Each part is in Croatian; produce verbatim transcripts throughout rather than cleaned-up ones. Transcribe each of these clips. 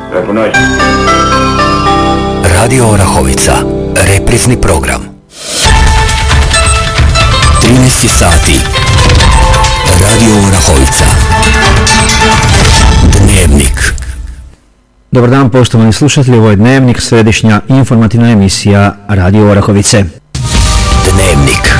Preko noći. Radio Orahovica, reprizni program. trinaest sati. Radio Orahovica. Dnevnik. Dobar dan poštovani slušatelji, ovo je Dnevnik, središnja informativna emisija Radio Orahovice. Dnevnik.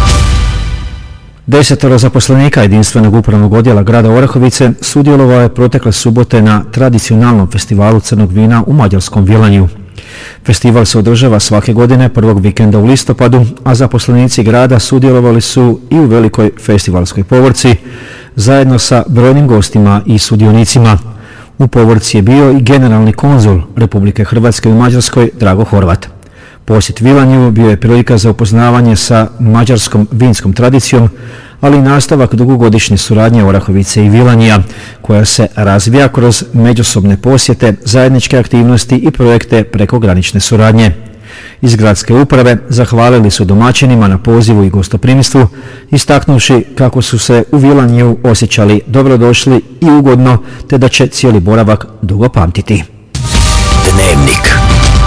Desetoro zaposlenika jedinstvenog upravnog odjela grada Orahovice sudjelovao je protekle subote na tradicionalnom festivalu crnog vina u mađarskom Vilanju. Festival se održava svake godine prvog vikenda u listopadu, a zaposlenici grada sudjelovali su i u velikoj festivalskoj povorci zajedno sa brojnim gostima i sudionicima. U povorci je bio i generalni konzul Republike Hrvatske u Mađarskoj Drago Horvat. Posjet Vilanju bio je prilika za upoznavanje sa mađarskom vinskom tradicijom, ali i nastavak dugogodišnje suradnje Orahovice i Vilanija, koja se razvija kroz međusobne posjete, zajedničke aktivnosti i projekte prekogranične suradnje. Iz gradske uprave zahvalili su domaćinima na pozivu i gostoprimstvu, istaknuvši kako su se u Vilanju osjećali dobrodošli i ugodno, te da će cijeli boravak dugo pamtiti. Dnevnik.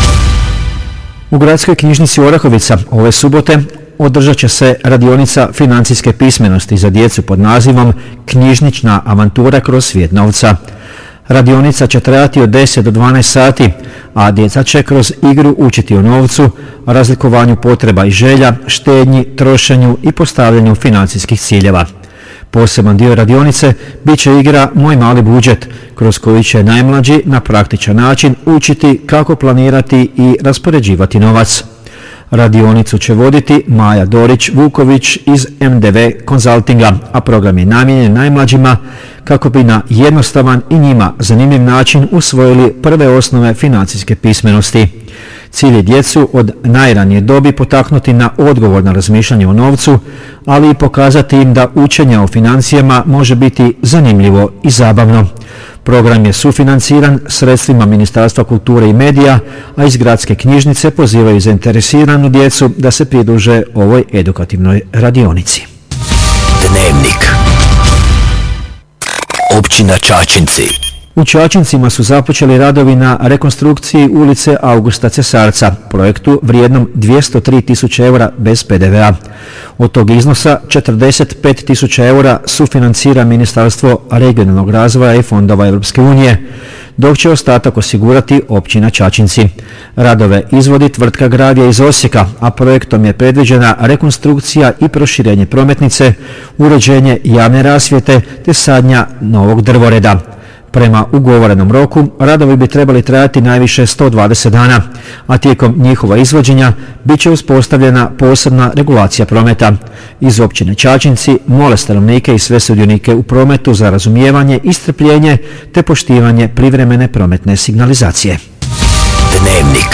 U gradskoj knjižnici Orahovica ove subote održat će se radionica financijske pismenosti za djecu pod nazivom Knjižnična avantura kroz svijet novca. Radionica će trajati od deset do dvanaest sati, a djeca će kroz igru učiti o novcu, razlikovanju potreba i želja, štednji, trošenju i postavljanju financijskih ciljeva. Poseban dio radionice bit će igra Moj mali budžet, kroz koju će najmlađi na praktičan način učiti kako planirati i raspoređivati novac. Radionicu će voditi Maja Dorić-Vuković iz M D V Consultinga, a program je namijenjen najmlađima kako bi na jednostavan i njima zanimljiv način usvojili prve osnove financijske pismenosti. Cilj je djecu od najranije dobi potaknuti na odgovorno razmišljanje o novcu, ali i pokazati im da učenje o financijama može biti zanimljivo i zabavno. Program je sufinanciran sredstvima Ministarstva kulture i medija, a iz gradske knjižnice pozivaju zainteresiranu djecu da se pridruže ovoj edukativnoj radionici. Dnevnik. Općina Čačinci. U Čačincima su započeli radovi na rekonstrukciji ulice Augusta Cesarca, projektu vrijednom dvjesto tri tisuće eura bez P D V A. Od tog iznosa četrdeset pet tisuća eura sufinancira Ministarstvo regionalnog razvoja i fondova Europske unije, dok će ostatak osigurati općina Čačinci. Radove izvodi tvrtka Gravija iz Osijeka, a projektom je predviđena rekonstrukcija i proširenje prometnice, uređenje javne rasvjete te sadnja novog drvoreda. Prema ugovorenom roku, radovi bi trebali trajati najviše sto dvadeset dana, a tijekom njihova izvođenja bit će uspostavljena posebna regulacija prometa. Iz općine Čačinci mole stanovnike i sve sudionike u prometu za razumijevanje i strpljenje te poštivanje privremene prometne signalizacije. Dnevnik.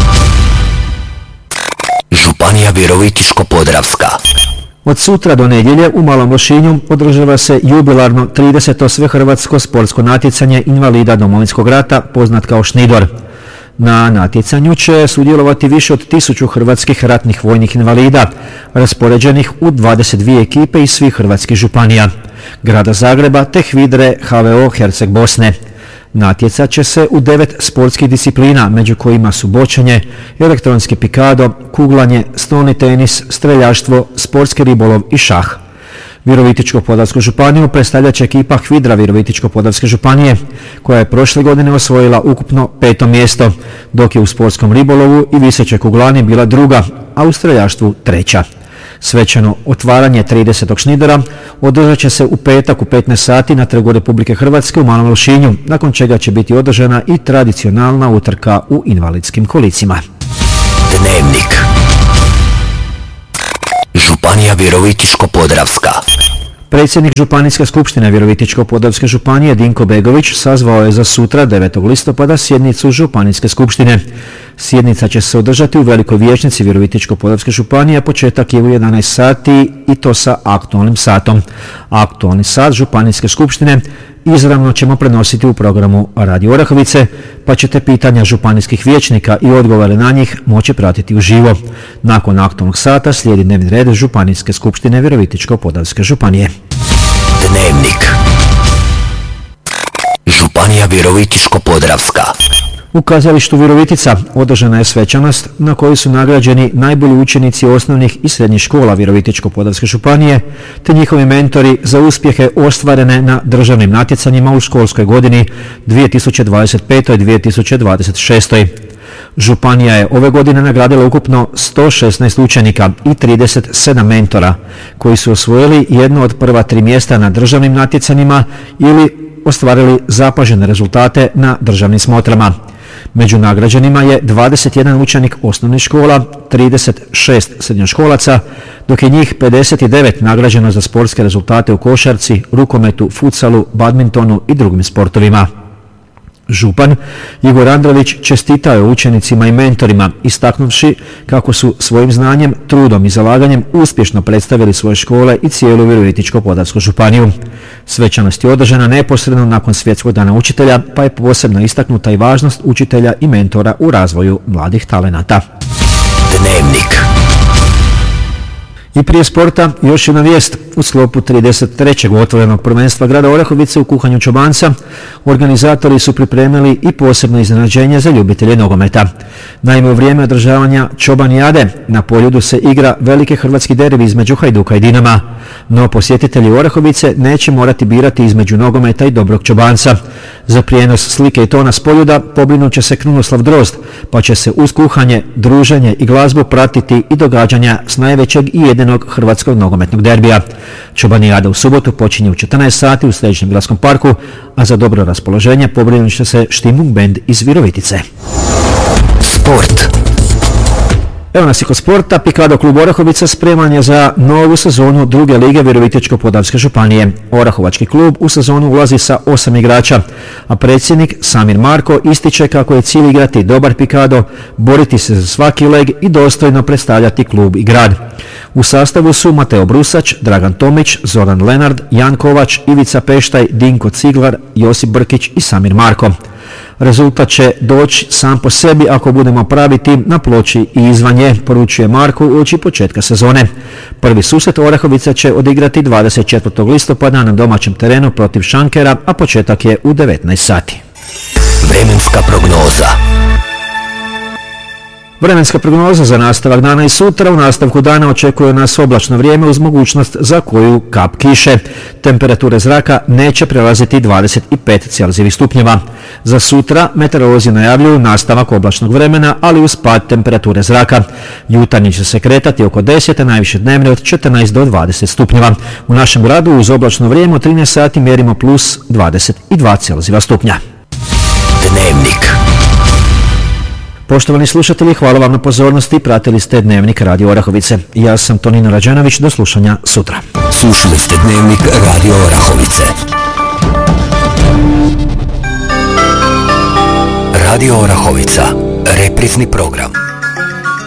Županija Virovitičko-podravska. Od sutra do nedjelje u Malom Lošinju održava se jubilarno trideseto svehrvatsko sportsko natjecanje invalida Domovinskog rata, poznat kao Šnidor. Na natjecanju će sudjelovati više od tisuću hrvatskih ratnih vojnih invalida, raspoređenih u dvadeset dvije ekipe iz svih hrvatskih županija, grada Zagreba te HVIDRE H V O Herceg Bosne. Natjecat će se u devet sportskih disciplina, među kojima su bočanje, elektronski pikado, kuglanje, stolni tenis, streljaštvo, sportski ribolov i šah. Virovitičko-podravsku županiju predstavlja će ekipa HVIDRA Virovitičko-podravske županije, koja je prošle godine osvojila ukupno peto mjesto, dok je u sportskom ribolovu i visećoj kuglani bila druga, a u streljaštvu treća. Svečano otvaranje tridesetog Šnidora održat će se u petak u petnaest sati na Trgu Republike Hrvatske u Malom Lošinju, nakon čega će biti održana i tradicionalna utrka u invalidskim kolicima. Dnevnik. Županija Virovitičko-podravska. Predsjednik Županijske skupštine Virovitičko-podravske županije Dinko Begović sazvao je za sutra devetog listopada sjednicu Županijske skupštine. Sjednica će se održati u Velikoj vijećnici Virovitičko-podravske županije, početak je u jedanaest sati i to sa aktualnim satom. Aktualni sat Županijske skupštine izravno ćemo prenositi u programu Radio Orahovice, pa ćete pitanja županijskih vijećnika i odgovore na njih moći pratiti uživo. Nakon aktualnog sata slijedi dnevni red Županijske skupštine Virovitičko-podravske županije. Dnevnik. Županija Županija Virovitičko-podravska. U kazalištu Virovitica održana je svečanost na kojoj su nagrađeni najbolji učenici osnovnih i srednjih škola Virovitičko-podravske županije te njihovi mentori za uspjehe ostvarene na državnim natjecanjima u školskoj godini dvije tisuće dvadeset pete. dvije tisuće dvadeset šeste. Županija je ove godine nagradila ukupno sto šesnaest učenika i trideset sedam mentora koji su osvojili jedno od prva tri mjesta na državnim natjecanjima ili ostvarili zapažene rezultate na državnim smotrama. Među nagrađenima je dvadeset jedan učenik osnovnih škola, trideset šest srednjoškolaca, dok je njih pedeset devet nagrađeno za sportske rezultate u košarci, rukometu, futsalu, badmintonu i drugim sportovima. Župan Igor Andrović čestitao je učenicima i mentorima, istaknuvši kako su svojim znanjem, trudom i zalaganjem uspješno predstavili svoje škole i cijelu Virovitičko-podravsku županiju. Svečanost je održana neposredno nakon Svjetskog dana učitelja, pa je posebno istaknuta i važnost učitelja i mentora u razvoju mladih talenata. Dnevnik. I prije sporta još jedna vijest. U sklopu trideset trećeg otvorenog prvenstva grada Orahovice u kuhanju čobanca organizatori su pripremili i posebno iznenađenje za ljubitelje nogometa. Naime, u vrijeme održavanja Čobanijade na Poljudu se igra veliki hrvatski derbi između Hajduka i Dinama, no posjetitelji Orahovice neće morati birati između nogometa i dobrog čobanca. Za prijenos slike i tona s Poljuda pobrinut će se Krunoslav Drozd, pa će se uz kuhanje, druženje i glazbu pratiti i događanja s najvećeg i jedinog hrvatskog nogometnog derbija. Čobanijada u subotu počinje u četrnaest sati u Središnjem gradskom parku, a za dobro raspoloženje pobrinut će se Štimung bend iz Virovitice. Sport. Evo nas i kod sporta. Pikado klub Orahovica spreman je za novu sezonu druge lige Virovitičko-podravske županije. Orahovački klub u sezonu ulazi sa osam igrača, a predsjednik Samir Marko ističe kako je cilj igrati dobar pikado, boriti se za svaki leg i dostojno predstavljati klub i grad. U sastavu su Mateo Brusač, Dragan Tomić, Zoran Lenard, Jan Kovač, Ivica Peštaj, Dinko Ciglar, Josip Brkić i Samir Marko. Rezultat će doći sam po sebi ako budemo pravi tim na ploči i izvan nje, poručuje Marko uoči početka sezone. Prvi susret Orahovica će odigrati dvadeset četvrtog listopada na domaćem terenu protiv Šankera, a početak je u devetnaest sati. Vremenska prognoza. Vremenska prognoza za nastavak dana i sutra. U nastavku dana očekuje nas oblačno vrijeme uz mogućnost za koju kap kiše. Temperature zraka neće prelaziti dvadeset pet celzijevih stupnjeva. Za sutra meteorolozi najavljuju nastavak oblačnog vremena, ali uz pad temperature zraka. Jutarnji će se kretati oko deset, a najviše dnevne od četrnaest do dvadeset stupnjeva. U našem gradu uz oblačno vrijeme od trinaest sati mjerimo plus dvadeset dva celzijeva stupnja. Dnevnik. Poštovani slušatelji, hvala vam na pozornosti. Pratili ste Dnevnik Radio Orahovice. Ja sam Tonino Rađenović. Do slušanja sutra. Slušali ste Dnevnik Radio Orahovice. Radio Orahovica. Reprizni program.